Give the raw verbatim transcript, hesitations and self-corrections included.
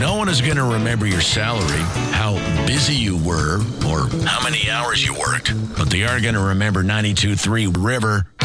No one is going to remember your salary, how busy you were, or how many hours you worked. But they are going to remember ninety-two point three River.